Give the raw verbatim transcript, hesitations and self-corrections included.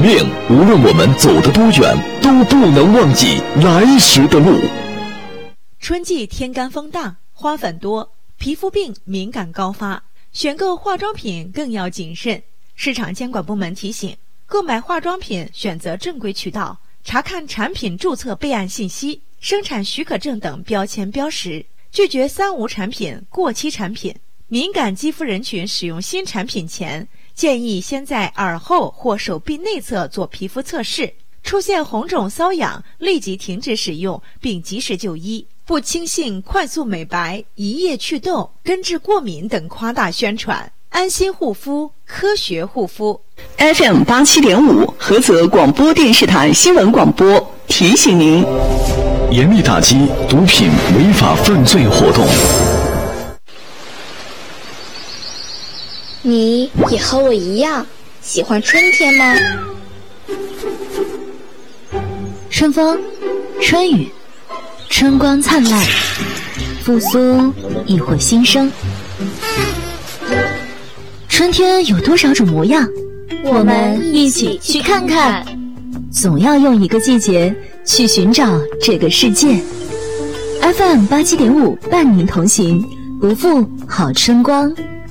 命，无论我们走得多远，都不能忘记来时的路。 春季天干风大，花粉多，皮肤病敏感高发，选购化妆品更要谨慎。市场监管部门提醒，购买化妆品选择正规渠道，查看产品注册备案信息、生产许可证等标签标识，拒绝三无产品、过期产品。敏感肌肤人群使用新产品前，建议先在耳后或手臂内侧做皮肤测试，出现红肿瘙痒，立即停止使用并及时就医。不轻信快速美白、一夜祛痘、根治过敏等夸大宣传。安心护肤，科学护肤。 F M 八七点五菏泽广播电视台新闻广播提醒您， 严厉打击毒品违法犯罪活动。 你也和我一样喜欢春天吗？ 春风，春雨，春光灿烂，复苏亦或新生。春天有多少种模样？ 我们一起去看看。 总要用一个季节去寻找这个世界。F M 八七点五伴您同行，不负好春光。